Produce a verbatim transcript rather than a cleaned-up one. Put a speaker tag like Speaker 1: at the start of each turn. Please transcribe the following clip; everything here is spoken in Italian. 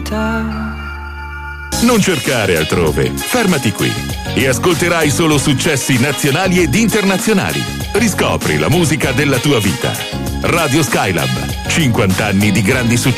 Speaker 1: vita.
Speaker 2: Non cercare altrove, fermati qui e ascolterai solo successi nazionali ed internazionali. Riscopri la musica della tua vita. Radio Skylab, cinquanta anni di grandi successi.